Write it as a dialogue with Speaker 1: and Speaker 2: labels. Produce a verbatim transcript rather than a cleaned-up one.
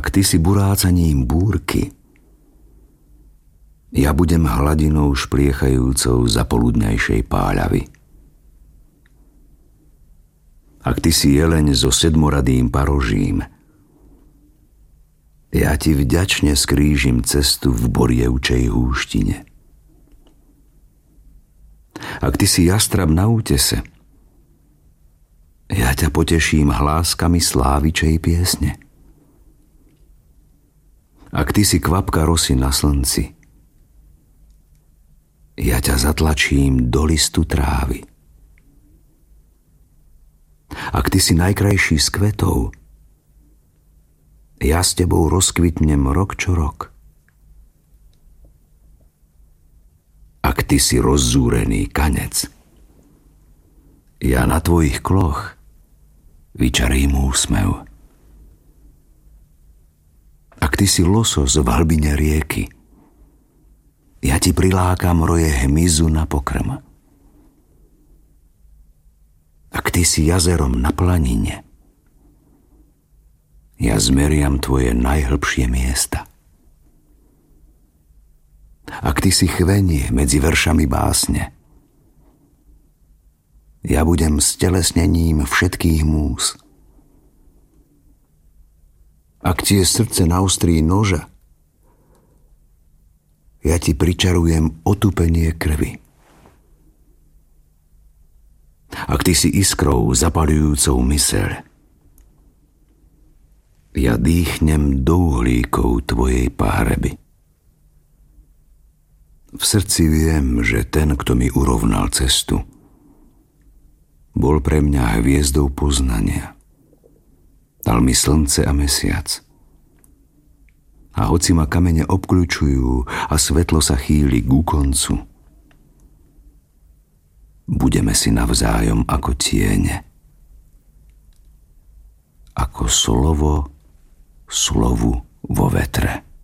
Speaker 1: Ak ty si burácaním búrky, ja budem hladinou špliechajúcou za poludňajšej páľavy. Ak ty si jeleň so sedmoradým parožím, ja ti vďačne skrížim cestu v borievčej húštine. Ak ty si jastrab na útese, ja ťa poteším hláskami slávičej piesne. Ak ty si kvapka rosy na slnci, ja ťa zatlačím do listu trávy. Ak ty si najkrajší z kvetov, ja s tebou rozkvitnem rok čo rok. Ak ty si rozzúrený kanec, ja na tvojich kloch vyčarím úsmev. Ak ty si losos v hlbine rieky, ja ti prilákam roje hmyzu na pokrm. Ak ty si jazerom na planine, ja zmeriam tvoje najhlbšie miesta. Ak ty si chvenie medzi veršami básne, ja budem stelesnením všetkých múz. Ak ti je srdce na ostrí noža, ja ti pričarujem otupenie krvi. Ak ty si iskrou zapaľujúcou myseľ, ja dýchnem do uhlíkov tvojej pahreby. V srdci viem, že ten, kto mi urovnal cestu, bol pre mňa hviezdou poznania. Dal mi slnce a mesiac. A hoci ma kamene obkľučujú a svetlo sa chýli ku koncu, budeme si navzájom ako tiene, ako slovo slovu vo vetre.